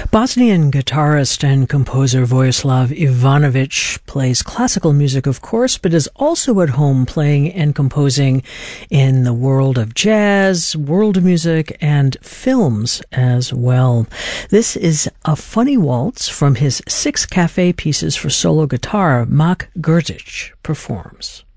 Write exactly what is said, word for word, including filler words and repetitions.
Bosnian guitarist and composer Vojislav Ivanovic plays classical music, of course, but is also at home playing and composing in the world of jazz, world music, and films as well. This is a funny waltz from his six cafe pieces for solo guitar Mak Grdic performs.